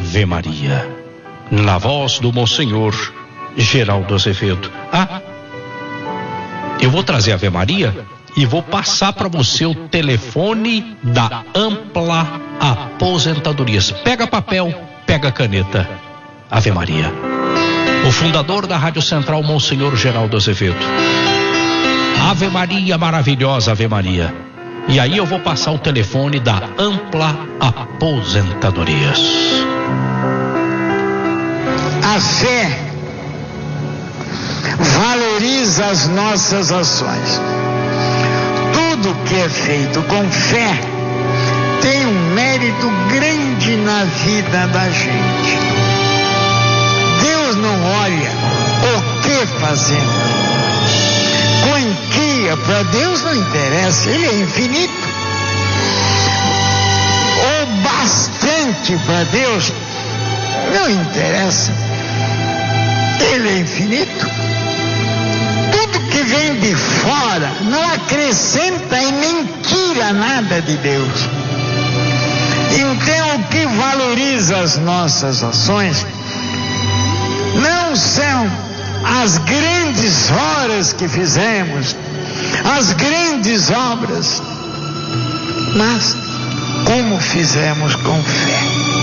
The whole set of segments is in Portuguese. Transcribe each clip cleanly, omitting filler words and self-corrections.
Ave Maria, na voz do Monsenhor Geraldo Azevedo. Eu vou trazer a Ave Maria e vou passar para você o telefone da Ampla Aposentadorias. Pega papel, pega caneta. Ave Maria. O fundador da Rádio Central, Monsenhor Geraldo Azevedo. Ave Maria, maravilhosa Ave Maria. E aí eu vou passar o telefone da Ampla Aposentadorias. A fé valoriza as nossas ações. Tudo que é feito com fé tem um mérito grande na vida da gente. Deus não olha o que fazemos. Quantia para Deus não interessa, Ele é infinito. O bastante para Deus não interessa, Ele é infinito. Tudo que vem de fora não acrescenta e nem tira nada de Deus. Então, o que valoriza as nossas ações não são as grandes horas que fizemos, as grandes obras, mas como fizemos com fé.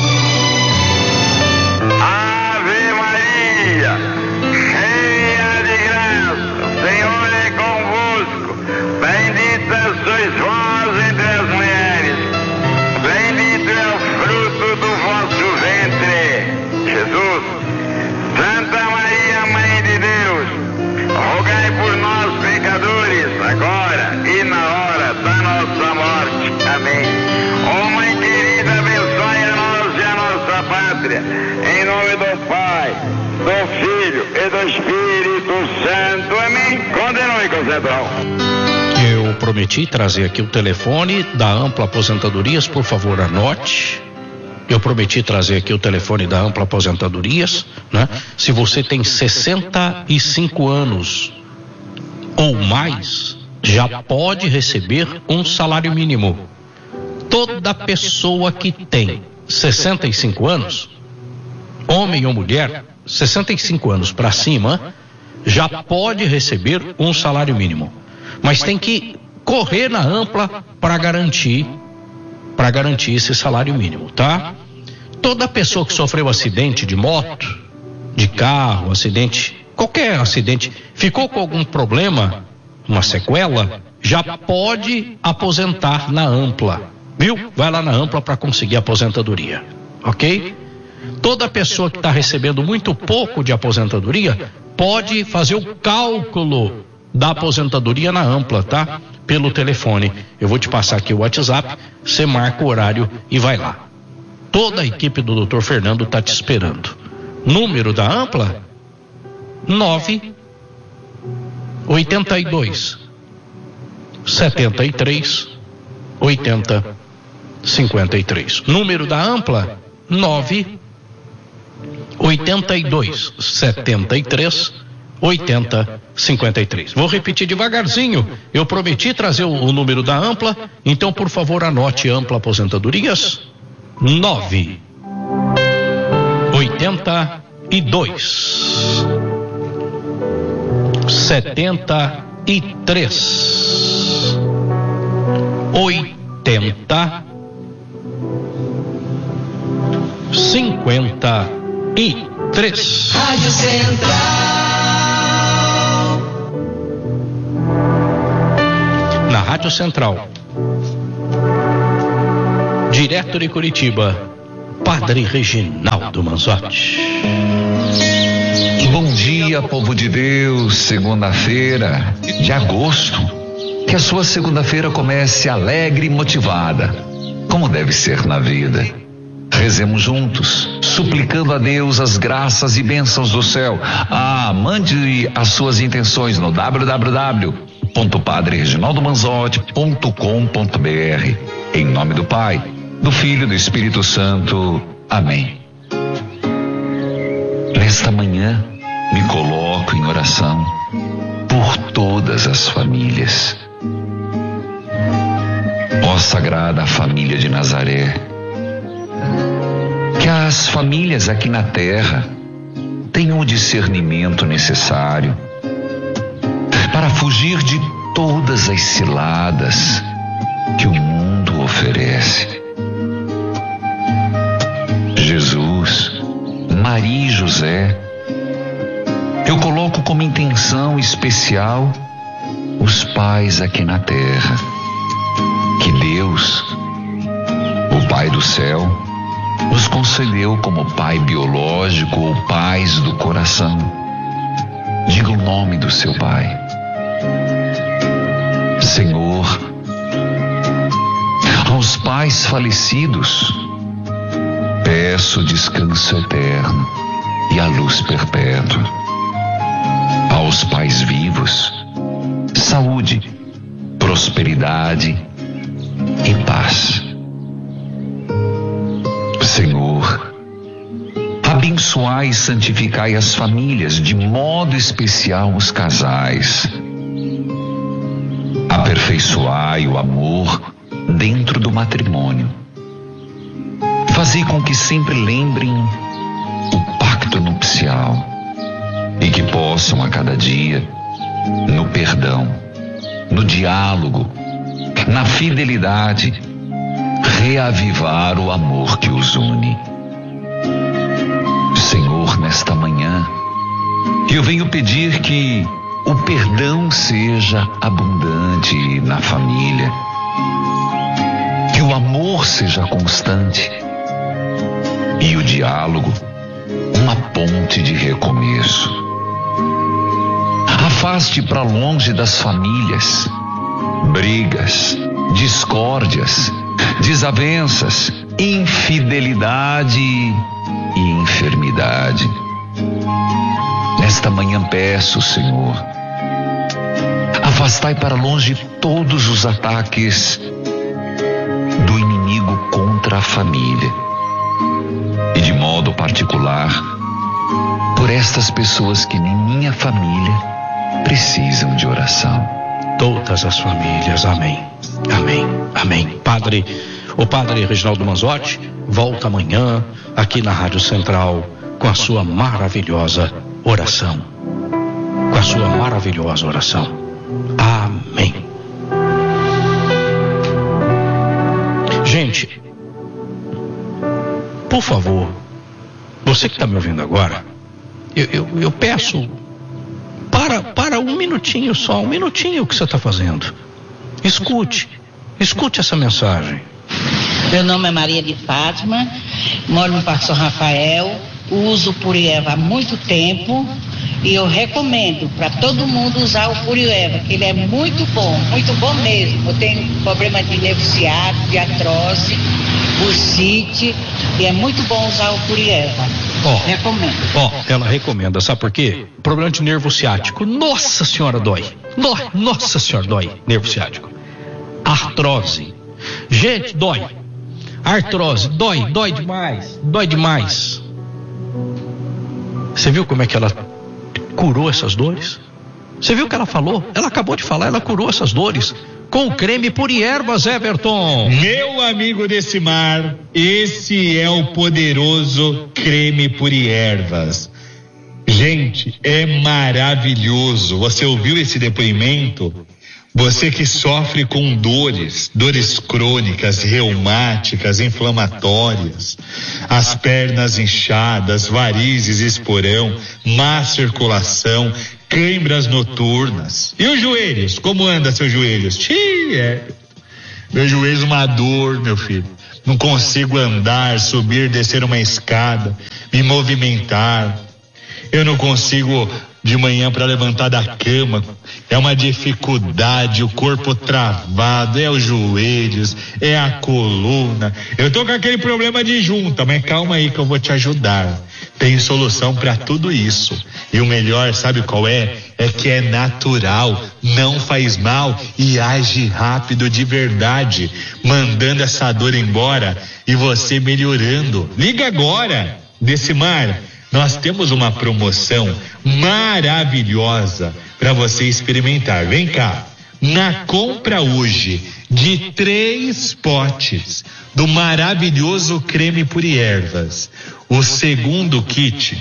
Ave Maria, cheia de graça, o Senhor é convosco. Bendita sois vós entre as mulheres, bendito é o fruto do vosso ventre, Jesus. Santa Maria, Mãe de Deus, rogai por nós pecadores, agora e na hora da nossa morte. Amém. Ó Mãe querida, abençoe a nós e a nossa pátria, em nome do Pai, do Filho e do Espírito Santo. Amém. Continue com o Central. Eu prometi trazer aqui o telefone da Ampla Aposentadorias, por favor anote. Eu prometi trazer aqui o telefone da Ampla Aposentadorias, né? Se você tem 65 anos ou mais, já pode receber um salário mínimo. Toda pessoa que tem 65 anos, homem ou mulher, 65 anos para cima, já pode receber um salário mínimo. Mas tem que correr na Ampla para garantir esse salário mínimo, tá? Toda pessoa que sofreu acidente de moto, de carro, qualquer acidente, ficou com algum problema, uma sequela, já pode aposentar na Ampla, viu? Vai lá na Ampla para conseguir a aposentadoria, ok? Toda pessoa que está recebendo muito pouco de aposentadoria pode fazer o cálculo da aposentadoria na Ampla, tá? Pelo telefone. Eu vou te passar aqui o WhatsApp, você marca o horário e vai lá. Toda a equipe do Dr. Fernando está te esperando. Número da Ampla? 982 73 80 53. Número da Ampla? 982 73 80 53. Vou repetir devagarzinho. Eu prometi trazer o número da Ampla, então por favor anote: Ampla Aposentadorias 982 73 80 53. Rádio Central. Na Rádio Central, direto de Curitiba, Padre Reginaldo Manzotti. Bom dia, povo de Deus. Segunda-feira de agosto. Que a sua segunda-feira comece alegre e motivada, como deve ser na vida. Rezemos juntos, suplicando a Deus as graças e bênçãos do céu. Mande as suas intenções no www.padrereginaldomanzotti.com.br. Em nome do Pai, do Filho e do Espírito Santo. Amém. Nesta manhã, me coloco em oração por todas as famílias. Ó Sagrada Família de Nazaré, que a as famílias aqui na terra tenham o discernimento necessário para fugir de todas as ciladas que o mundo oferece. Jesus, Maria e José, eu coloco como intenção especial os pais aqui na terra. Que Deus, o Pai do céu, os concedeu como pai biológico ou pais do coração. Diga o nome do seu pai. Senhor, aos pais falecidos, peço descanso eterno e a luz perpétua. Aos pais vivos, saúde, prosperidade e paz. Senhor, abençoai e santificai as famílias, de modo especial os casais. Aperfeiçoai o amor dentro do matrimônio. Fazei com que sempre lembrem o pacto nupcial e que possam a cada dia, no perdão, no diálogo, na fidelidade, reavivar o amor que os une. Senhor, nesta manhã, eu venho pedir que o perdão seja abundante na família, que o amor seja constante e o diálogo uma ponte de recomeço. Afaste para longe das famílias brigas, discórdias, desavenças, infidelidade e enfermidade. Nesta manhã peço, Senhor, afastai para longe todos os ataques do inimigo contra a família e, de modo particular, por estas pessoas que em minha família precisam de oração. Todas as famílias, amém, amém, amém. O Padre Reginaldo Manzotti volta amanhã aqui na Rádio Central com a sua maravilhosa oração. Com a sua maravilhosa oração. Amém. Gente, por favor, você que está me ouvindo agora, eu peço, para um minutinho só, um minutinho que você está fazendo. Escute essa mensagem. Meu nome é Maria de Fátima, moro no Parque São Rafael, uso o Purieva há muito tempo e eu recomendo para todo mundo usar o Purieva, que ele é muito bom mesmo. Eu tenho problema de nervo ciático, de artrose, bursite, e é muito bom usar o Purieva. Recomendo. Ela recomenda, sabe por quê? Problema de nervo ciático. Nossa senhora, dói. Nossa senhora, dói. Nervo ciático. Artrose. Gente, dói. Artrose, dói demais. Dói demais. Você viu como é que ela curou essas dores? Você viu o que ela falou? Ela acabou de falar, ela curou essas dores com creme Puriervas, Everton. Meu amigo Decimar, esse é o poderoso creme Puriervas. Gente, é maravilhoso. Você ouviu esse depoimento? Você que sofre com dores crônicas, reumáticas, inflamatórias, as pernas inchadas, varizes, esporão, má circulação, câimbras noturnas. E os joelhos? Como anda seus joelhos? Meus joelhos uma dor, meu filho. Não consigo andar, subir, descer uma escada, me movimentar. Eu não consigo de manhã para levantar da cama, é uma dificuldade, o corpo travado, é os joelhos, é a coluna. Eu tô com aquele problema de junta, mas calma aí que eu vou te ajudar. Tem solução para tudo isso. E o melhor, sabe qual é? É que é natural, não faz mal e age rápido de verdade, mandando essa dor embora e você melhorando. Liga agora, Decimar. Nós temos uma promoção maravilhosa para você experimentar. Vem cá, na compra hoje de 3 potes do maravilhoso creme Puri Ervas, o segundo kit,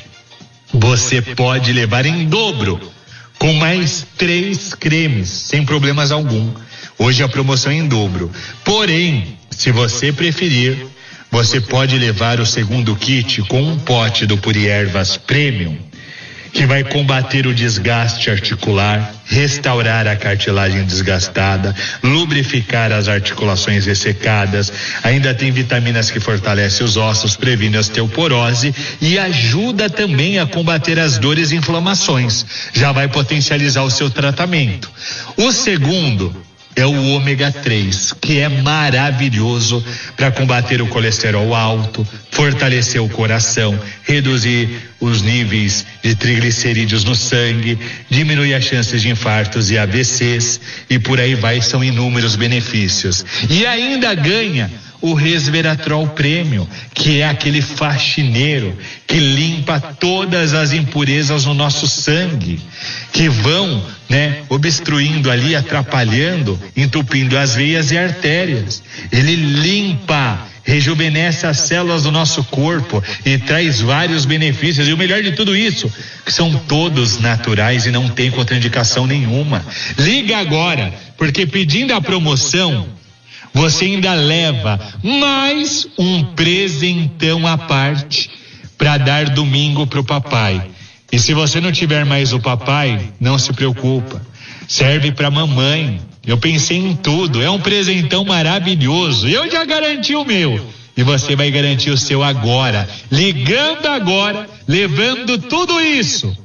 você pode levar em dobro, com mais 3 cremes, sem problemas algum. Hoje a promoção é em dobro. Porém, se você preferir, você pode levar o segundo kit com um pote do Puri Ervas Premium, que vai combater o desgaste articular, restaurar a cartilagem desgastada, lubrificar as articulações ressecadas, ainda tem vitaminas que fortalecem os ossos, previne a osteoporose e ajuda também a combater as dores e inflamações. Já vai potencializar o seu tratamento. O segundo é o ômega 3, que é maravilhoso para combater o colesterol alto, fortalecer o coração, reduzir os níveis de triglicerídeos no sangue, diminuir as chances de infartos e AVCs, e por aí vai, são inúmeros benefícios. E ainda ganha o Resveratrol Premium, que é aquele faxineiro que limpa todas as impurezas no nosso sangue, que vão, obstruindo ali, atrapalhando, entupindo as veias e artérias. Ele limpa, rejuvenesce as células do nosso corpo e traz vários benefícios. E o melhor de tudo isso, que são todos naturais e não tem contraindicação nenhuma. Liga agora, porque pedindo a promoção, você ainda leva mais um presentão à parte para dar domingo pro papai. E se você não tiver mais o papai, não se preocupa. Serve para mamãe. Eu pensei em tudo. É um presentão maravilhoso. Eu já garanti o meu. E você vai garantir o seu agora. Ligando agora, levando tudo isso.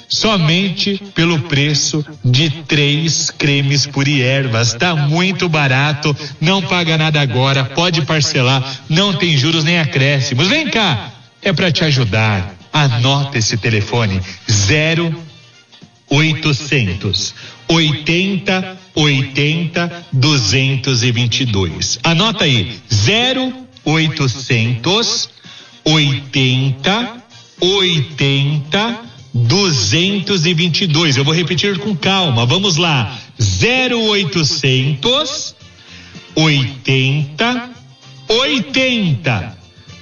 Somente pelo preço de 3 cremes Puri Ervas. Tá muito barato, não paga nada agora, pode parcelar, não tem juros nem acréscimos. Vem cá, é para te ajudar. Anota esse telefone: 0800 80 80 222. Anota aí: 0800 80 80 222. Eu vou repetir com calma. Vamos lá. 0800 80 80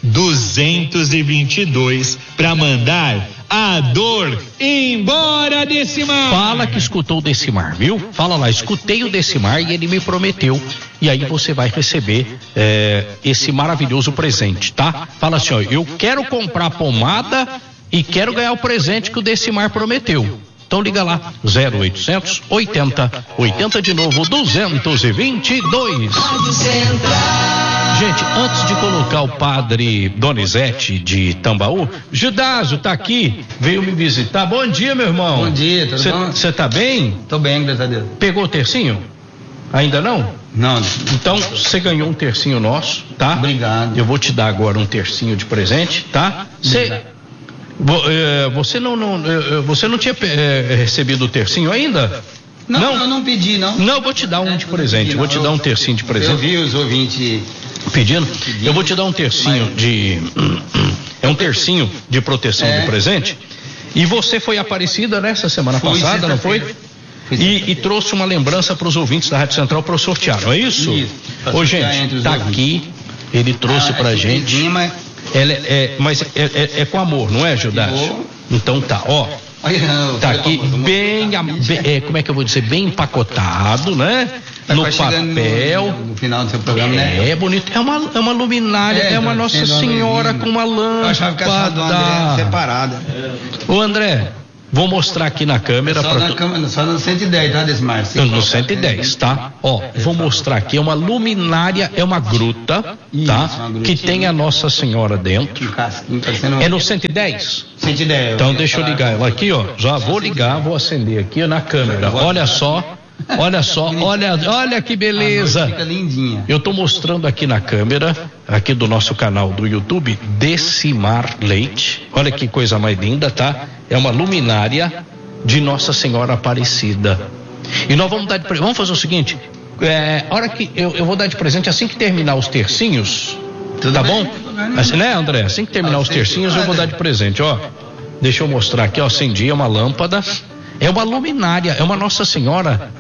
222 para mandar a dor embora, Decimar. Fala que escutou o Decimar, viu? Fala lá, escutei o Decimar e ele me prometeu. E aí você vai receber esse maravilhoso presente, tá? Fala assim, ó, eu quero comprar pomada e quero ganhar o presente que o Decimar prometeu. Então liga lá, 0800 80 80 de novo 222. Gente, antes de colocar o padre Donizete de Tambaú, Judácio tá aqui, veio me visitar. Bom dia, meu irmão. Bom dia, tudo bom? Você tá bem? Tô bem, graças a Deus. Pegou o tercinho? Ainda não? Não. Então você ganhou um tercinho nosso, tá? Obrigado. Eu vou te dar agora um tercinho de presente, tá? Você não tinha recebido o tercinho ainda? Não, eu não pedi, não. Não, eu vou te dar um de presente. Vou te dar um tercinho de presente. Eu vi os ouvintes pedindo. Eu vou te dar um tercinho de. É um tercinho de proteção de presente. E você foi Aparecida nessa semana passada, não foi? E trouxe uma lembrança para os ouvintes da Rádio Central para sortear, não é isso? Isso. Ô, gente, tá aqui. Ele trouxe pra gente. Mas é com amor, não é, Judácio? Então tá, ó. Tá aqui bem, como é que eu vou dizer, bem empacotado, né? No papel. No final do seu programa, né? É bonito, é uma luminária, é uma Nossa Senhora com uma lâmpada. Eu achava que essa do André separada. Ô, André, vou mostrar aqui na câmera. Só no 110, tá, Desmar? No 110, tá? Ó, vou mostrar aqui, é uma luminária, é uma gruta, tá? Que tem a Nossa Senhora dentro. É no 110? 110. Então deixa eu ligar ela aqui, ó. Já vou ligar, vou acender aqui na câmera. Olha só, olha que beleza. Fica lindinha. Eu tô mostrando aqui na câmera, aqui do nosso canal do YouTube, Decimar Leite. Olha que coisa mais linda, tá? É uma luminária de Nossa Senhora Aparecida. E nós vamos dar de presente. Vamos fazer o seguinte: hora que eu vou dar de presente assim que terminar os tercinhos. Tá bom? Assim, né, André? Assim que terminar os tercinhos, eu vou dar de presente, ó. Deixa eu mostrar aqui, ó. Acendi, é uma lâmpada. É uma luminária, é uma Nossa Senhora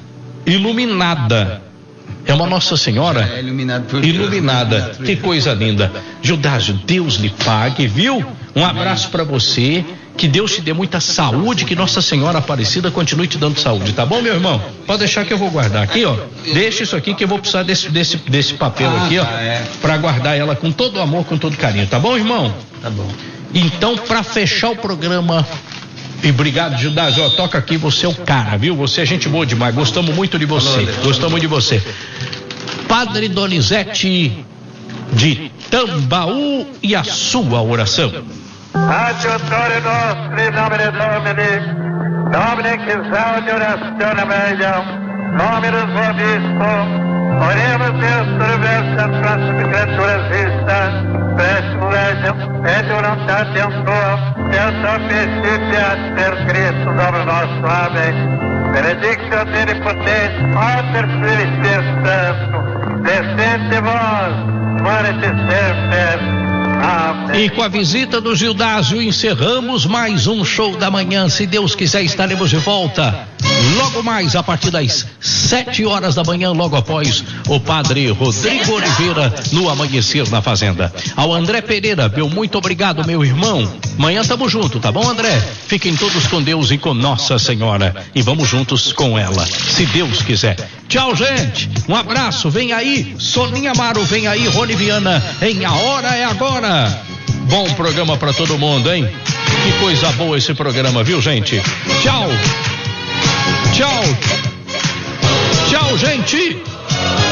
iluminada. É uma Nossa Senhora iluminada. Que coisa linda. Gildásio, Deus lhe pague, viu? Um abraço para você. Que Deus te dê muita saúde, que Nossa Senhora Aparecida continue te dando saúde, tá bom, meu irmão? Pode deixar que eu vou guardar aqui, ó. Deixa isso aqui que eu vou precisar desse papel aqui, ó, para guardar ela com todo amor, com todo carinho, tá bom, irmão? Tá bom. Então, para fechar o programa, e obrigado, Gildásio, ó, toca aqui, você é o cara, viu? Você é gente boa demais, gostamos muito de você, gostamos de você. Padre Donizete de Tambaú e a sua oração. Adjutore nostri, nomine Domini, que exaudi orazione meglio, nomine vobiscum, oremus Deus universa transum creaturas vistas, prestum legem, et voluntatem tuam, et officiat per Cristo Domino nostro, amém. Benedictio Omnipotens, Pater, Filii, Santo, descende vos, morete semper. E com a visita do Gildásio encerramos mais um show da manhã. Se Deus quiser, estaremos de volta logo mais a partir das 7 horas da manhã, logo após o Padre Rodrigo Oliveira no Amanhecer na Fazenda. Ao André Pereira, meu muito obrigado, meu irmão. Amanhã tamo junto, tá bom, André? Fiquem todos com Deus e com Nossa Senhora, e vamos juntos com ela, se Deus quiser. Tchau, gente, um abraço. Vem aí Soninha Amaro, vem aí Rony Viana em A Hora é Agora. Bom programa pra todo mundo, hein? Que coisa boa esse programa, viu, gente? Tchau. Tchau. Tchau, gente.